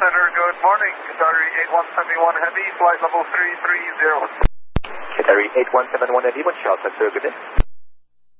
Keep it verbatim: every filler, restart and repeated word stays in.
Center, good morning. Qatari eight one seven one Heavy, flight level three three zero. Qatari eight one seven one Heavy, one Charles Center, good day.